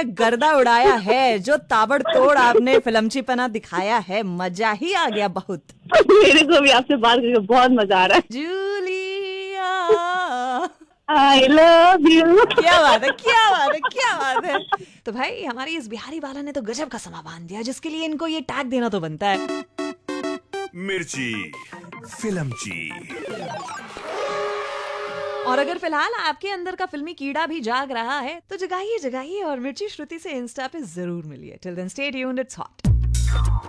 आपने गर्दा उड़ाया है, जो ताबड़तोड़ आपने फिल्मचीपना दिखाया है, मजा ही आ गया बहुत। मेरे को भी आपसे बात करके बहुत मजा आ रहा है। Julia I love you. क्या बात है, क्या बात है, क्या बात है। तो भाई हमारी इस बिहारी बाला ने तो गजब का समा बांध दिया, जिसके लिए इनको ये टैग देना तो बनता है। मिर्ची फिल्मची। और अगर फिलहाल आपके अंदर का फिल्मी कीड़ा भी जाग रहा है तो जगाइए जगाइए और मिर्ची श्रुति से इंस्टा पे जरूर मिलिए। Till then stay tuned, it's hot.